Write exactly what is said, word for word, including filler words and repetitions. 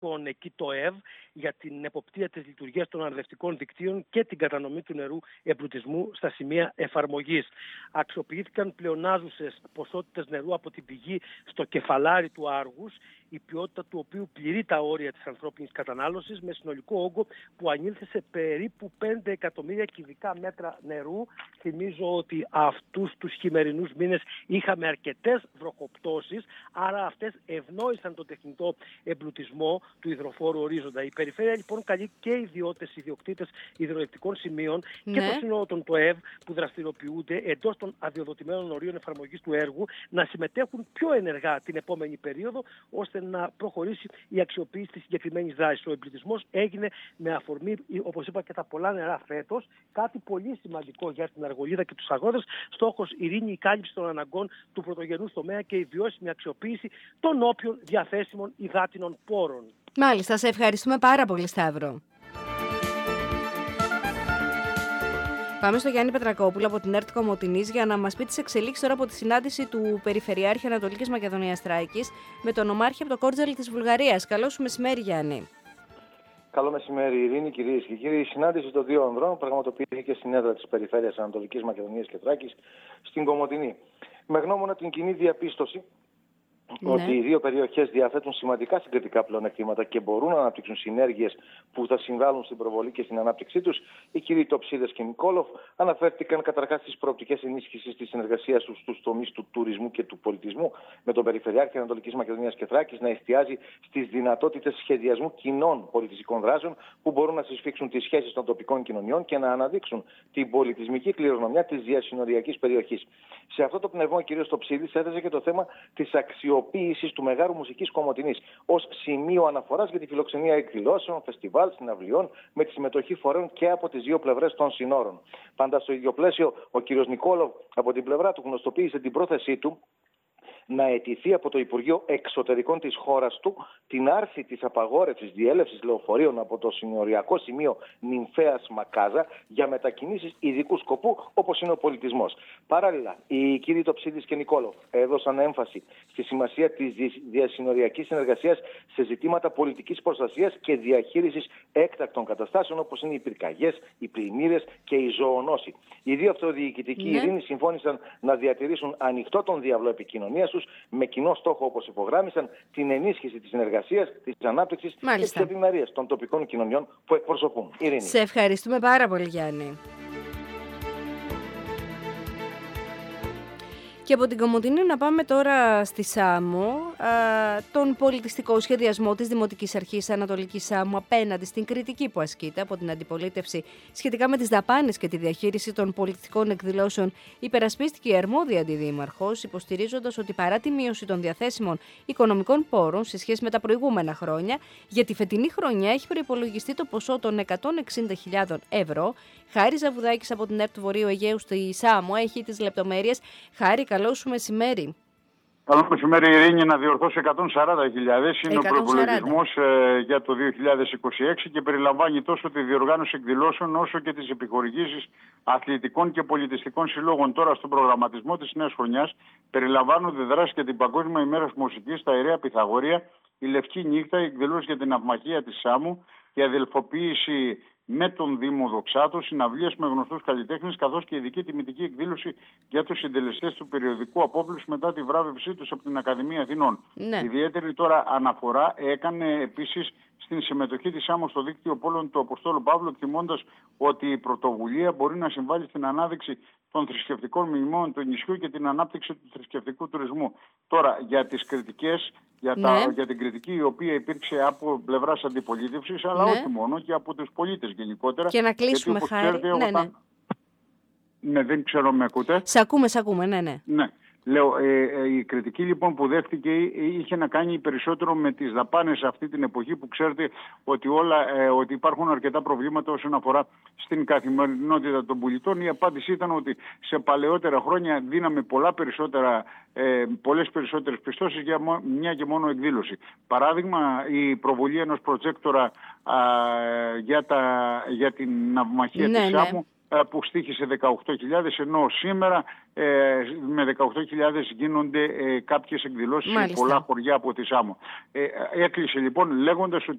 τον ΚΙΤΟΕΒ για την εποπτεία της λειτουργίας των αρδευτικών δικτύων και την κατανομή του νερού εμπλουτισμού στα σημεία εφαρμογής. Αξιοποιήθηκαν πλεονάζουσες ποσότητες νερού από την πηγή στο κεφαλάρι του Άργους, η ποιότητα του οποίου πληρεί τα όρια της ανθρώπινης κατανάλωσης, με συνολικό όγκο που ανήλθε σε περίπου πέντε εκατομμύρια κυβικά μέτρα νερού. Θυμίζω ότι αυτούς τους χειμερινούς μήνες είχαμε αρκετές βροχοπτώσεις, άρα αυτές ευνόησαν το τεχνητό εμπλουτισμό του υδροφόρου ορίζοντα. Η περιφέρεια λοιπόν καλεί και ιδιώτες ιδιοκτήτες υδροελεκτρικών σημείων ναι. και το σύνολο των ΤΟΕΒ που δραστηριοποιούνται εντός των αδειοδοτημένων ορίων εφαρμογής του έργου να συμμετέχουν πιο ενεργά την επόμενη περίοδο, ώστε να προχωρήσει η αξιοποίηση της συγκεκριμένης δράσης. Ο εμπλουτισμός έγινε με αφορμή, όπως είπα, και τα πολλά νερά φέτος, κάτι πολύ σημαντικό για την Αργολίδα και τους αγρότες. Στόχος ειρήνη, η κάλυψη των αναγκών του πρωτογενούς τομέα και η βιώσιμη αξιοποίηση των όποιων διαθέσιμων υδάτινων πόρων. Μάλιστα, σε ευχαριστούμε πάρα πολύ, Σταύρο. Πάμε στο Γιάννη Πετρακόπουλο από την ΕΡΤ Κομοτηνής για να μας πει τις εξελίξεις τώρα από τη συνάντηση του Περιφερειάρχη Ανατολικής Μακεδονίας Θράκης με τον Ομάρχη από το Κόρτζελι της Βουλγαρίας. Καλό σου μεσημέρι, Γιάννη. Καλό μεσημέρι, Ειρήνη, κυρίες και κύριοι. Η συνάντηση των δύο ανδρών πραγματοποιήθηκε στην έδρα της Περιφέρειας Ανατολικής Μακεδονίας και Θράκης στην Κομοτηνή. Με γνώμονα την κοινή διαπίστωση ναι. ότι οι δύο περιοχές διαθέτουν σημαντικά συγκριτικά πλεονεκτήματα και μπορούν να αναπτύξουν συνέργειες που θα συμβάλλουν στην προβολή και στην ανάπτυξή τους, οι κύριοι Τοψίδες και Νικόλοφ αναφέρθηκαν καταρχάς στις προοπτικές ενίσχυσης της συνεργασίας τους στους τομείς του τουρισμού και του πολιτισμού, με τον Περιφερειάρχη Ανατολικής Μακεδονίας και Θράκης να εστιάζει στις δυνατότητες σχεδιασμού κοινών πολιτιστικών δράσεων που μπορούν να συσφίξουν τις σχέσεις των τοπικών κοινωνιών και να αναδείξουν την πολιτισμική κληρονομιά της διασυνοριακής περιοχής. Σε αυτό το πνεύμα, ο κ. Τοψίδης έθεσε και το θέμα της αξιοποίησης του Μεγάρου Μουσικής Κομοτηνής ως σημείο αναφοράς για τη φιλοξενία εκδηλώσεων, φεστιβάλ, συναυλιών με τη συμμετοχή φορέων και από τις δύο πλευρές των συνόρων. Πάντα στο ίδιο πλαίσιο, ο κ. Νικόλο από την πλευρά του γνωστοποίησε την πρόθεσή του να αιτηθεί από το Υπουργείο Εξωτερικών της χώρας του την άρση της απαγόρευσης διέλευσης λεωφορείων από το συνοριακό σημείο Νυμφέας Μακάζα για μετακινήσεις ειδικού σκοπού, όπως είναι ο πολιτισμός. Παράλληλα, οι κύριοι Τοψίδης και Νικόλο έδωσαν έμφαση στη σημασία της διασυνοριακής συνεργασίας σε ζητήματα πολιτικής προστασίας και διαχείρισης έκτακτων καταστάσεων, όπως είναι οι πυρκαγιές, οι πλημμύρες και η ζωονόση. Οι δύο αυτοδιοικητικοί ναι. ειρήνη συμφώνησαν να διατηρήσουν ανοιχτό τον διάβλο επικοινωνίας τους, με κοινό στόχο, όπως υπογράμμισαν, την ενίσχυση της συνεργασίας, της ανάπτυξης και της ευημερίας των τοπικών κοινωνιών που εκπροσωπούν. Ειρήνη. Σε ευχαριστούμε πάρα πολύ, Γιάννη. Και από την Κομοτηνή να πάμε τώρα στη Σάμο, α, τον πολιτιστικό σχεδιασμό της Δημοτικής Αρχής Ανατολικής Σάμου απέναντι στην κριτική που ασκείται από την αντιπολίτευση σχετικά με τις δαπάνες και τη διαχείριση των πολιτιστικών εκδηλώσεων, υπερασπίστηκε η αρμόδια αντιδήμαρχος, υποστηρίζοντας ότι παρά τη μείωση των διαθέσιμων οικονομικών πόρων σε σχέση με τα προηγούμενα χρόνια, για τη φετινή χρονιά έχει προϋπολογιστεί το ποσό των εκατόν εξήντα χιλιάδων ευρώ. Χάρη Ζαβουδάκης από την ΕΡΤ του Βορείου Αιγαίου στη Σάμο έχει τις λεπτομέρειες. Χάρη, καλό σου μεσημέρι. Καλό μεσημέρι, Ειρήνη. Να διορθώσω εκατόν σαράντα χιλιάδες είναι ο προϋπολογισμός ε, για το δύο χιλιάδες είκοσι έξι και περιλαμβάνει τόσο τη διοργάνωση εκδηλώσεων όσο και τις επιχορηγήσεις αθλητικών και πολιτιστικών συλλόγων. Τώρα, στον προγραμματισμό της νέας χρονιάς περιλαμβάνονται δράσεις για την Παγκόσμια ημέρα μουσικής στα Ιερέα Πυθαγόρια, η Λευκή Νύχτα, η εκδηλώση για την ναυμαχία της Σάμου, η αδελφοποίηση με τον Δήμο Δοξάτο, συναυλίες με γνωστούς καλλιτέχνες, καθώς και ειδική τιμητική εκδήλωση για τους συντελεστές του περιοδικού Απόβλους μετά τη βράβευσή τους από την Ακαδημία Αθηνών. Ναι. Ιδιαίτερη τώρα αναφορά έκανε επίσης στην συμμετοχή της Σάμου στο δίκτυο πόλων του Αποστόλου Παύλου, εκτιμώντας ότι η πρωτοβουλία μπορεί να συμβάλλει στην ανάδειξη των θρησκευτικών μνημείων του νησιού και την ανάπτυξη του θρησκευτικού τουρισμού. Τώρα, για τις κριτικές, για, τα, ναι. για την κριτική η οποία υπήρξε από πλευράς αντιπολίτευσης, αλλά ναι. όχι μόνο, και από τους πολίτες γενικότερα. Και να κλείσουμε, γιατί, Χάρη. Ξέρετε, ναι, όταν... ναι. ναι, δεν ξέρω, με ακούτε. Σ' ακούμε, σ' ακούμε, ναι, ναι. ναι. Λέω, ε, ε, η κριτική λοιπόν που δέχτηκε είχε να κάνει περισσότερο με τις δαπάνες αυτή την εποχή, που ξέρετε ότι, όλα, ε, ότι υπάρχουν αρκετά προβλήματα όσον αφορά στην καθημερινότητα των πολιτών. Η απάντηση ήταν ότι σε παλαιότερα χρόνια δίναμε πολλά περισσότερα, ε, πολλές περισσότερες πιστώσεις για μια και μόνο εκδήλωση. Παράδειγμα, η προβολή ενός προτζέκτορα για, για την ναυμαχία ναι, της Σάμου, ναι. που στοίχησε δεκαοκτώ χιλιάδες, ενώ σήμερα ε, με δεκαοκτώ χιλιάδες γίνονται ε, κάποιες εκδηλώσεις Μάλιστα. σε πολλά χωριά από τη Σάμο. Ε, έκλεισε λοιπόν λέγοντας ότι